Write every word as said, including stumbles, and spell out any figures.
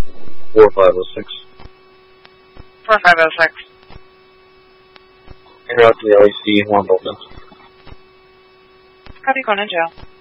four five oh six. four five oh six. You're out to the L E C, one Bolton. Copy, going in jail.